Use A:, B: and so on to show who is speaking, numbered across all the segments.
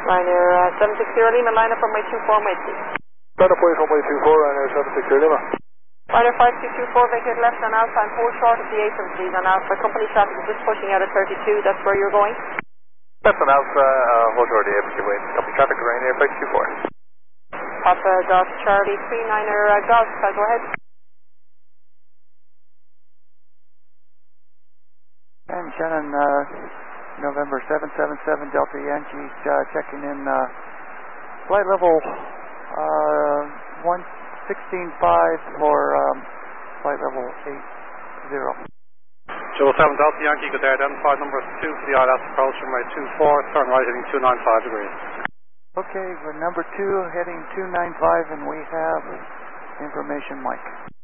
A: Ryanair 760 Lima, line up on my 24 way, please.
B: Line up on my 24, Ryanair 760 Lima.
A: Ryanair 5224, vacate left on Alpha and hold short of the apron, please. On Alpha, company traffic is just pushing out at 32, that's where you're going?
B: Left on Alpha, hold short of the apron, wait. Company traffic, Ryanair 5224.
A: Papa Golf Charlie 39er Golf, go ahead.
C: And Shannon, November 777 Delta Yankee, checking in flight level 116.5 for flight level 80.
D: Joe 7 Delta Yankee, good day, identify number 2 for the ILS approach runway 24, turn right heading 295 degrees.
C: Okay, we're number 2 heading 295 and we have information Mike.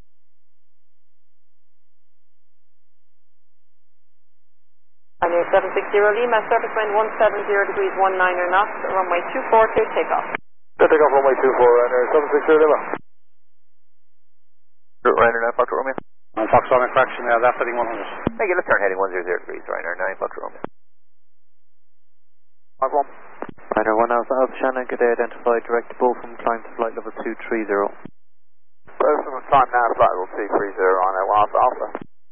A: Ryanair 760 Lima, surface wind 170 degrees 19 knots, runway 24 clear takeoff.
B: Clear takeoff runway 24, Ryanair 760 Lima. Ryanair 9 Fox Romeo.
D: Fox Romeo correction, left heading 100.
B: Thank you, let's turn heading 100 degrees, Ryanair 9 Fox Romeo. Mark 1.
E: Ryanair 1 Alpha Shannon, good day, identify direct bull from climb to flight level 230.
B: From climb now to flight level 230, Ryanair 1 Alpha Alpha.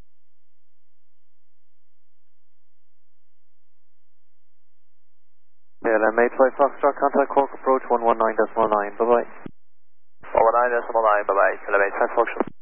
E: KLM 85 Foxtrot, contact Cork approach 119.9, bye bye.
B: 119.9, bye bye, KLM 85 Foxtrot.